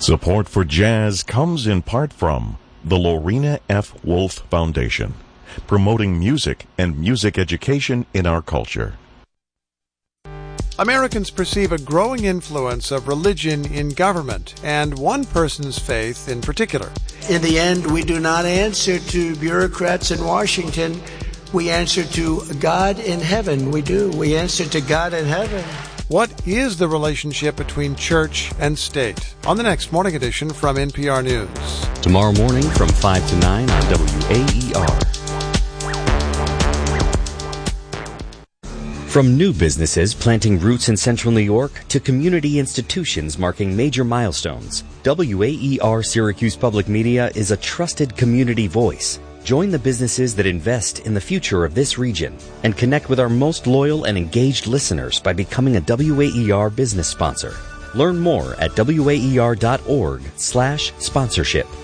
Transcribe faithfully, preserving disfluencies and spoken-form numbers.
Support for jazz comes in part from the Lorena F. Wolf Foundation, promoting music and music education in our culture. Americans perceive a growing influence of religion in government, and one person's faith in particular. In the end, we do not answer to bureaucrats in Washington. We answer to God in heaven. We do. We answer to God in heaven. What is the relationship between church and state? On the next Morning Edition from N P R News. Tomorrow morning from five to nine on W A E R. From new businesses planting roots in central New York to community institutions marking major milestones, W A E R Syracuse Public Media is a trusted community voice. Join the businesses that invest in the future of this region and connect with our most loyal and engaged listeners by becoming a W A E R business sponsor. Learn more at W A E R dot org slash sponsorship.